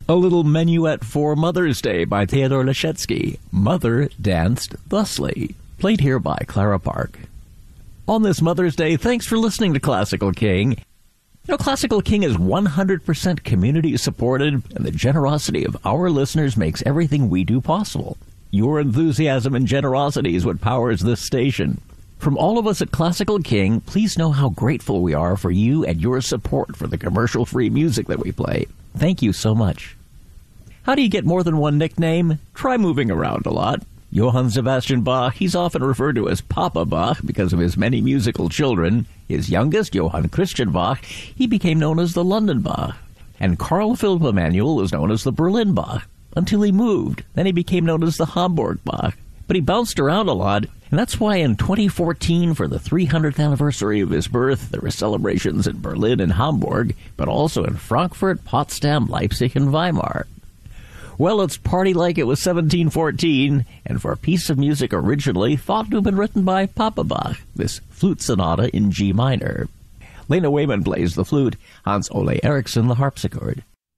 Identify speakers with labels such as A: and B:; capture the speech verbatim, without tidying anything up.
A: A little minuet for Mother's Day by Theodore Leschetsky. Mother danced thusly. Played here by Clara Park. On this Mother's Day, thanks for listening to Classical King. You know, Classical King is one hundred percent community supported, and the generosity of our listeners makes everything we do possible. Your enthusiasm and generosity is what powers this station. From all of us at Classical King, please know how grateful we are for you and your support for the commercial-free music that we play. Thank you so much. How do you get more than one nickname? Try moving around a lot. Johann Sebastian Bach, he's often referred to as Papa Bach because of his many musical children. His youngest, Johann Christian Bach, he became known as the London Bach. And Carl Philipp Emanuel was known as the Berlin Bach until he moved. Then he became known as the Hamburg Bach. But he bounced around a lot, and that's why in twenty fourteen, for the three hundredth anniversary of his birth, there were celebrations in Berlin and Hamburg, but also in Frankfurt, Potsdam, Leipzig, and Weimar. Well, let's party like it was seventeen fourteen, and for a piece of music originally thought to have been written by Papa Bach, this flute sonata in G minor. Lena Wayman plays the flute, Hans Ole Eriksson the harpsichord.